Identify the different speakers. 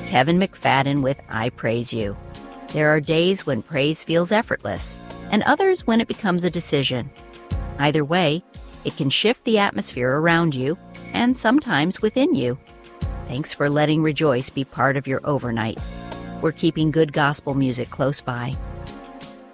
Speaker 1: Kevin McFadden with I Praise You. There are days when praise feels effortless, and others when it becomes a decision. Either way, it can shift the atmosphere around you and sometimes within you. Thanks for letting Rejoice be part of your overnight. We're keeping good gospel music close by.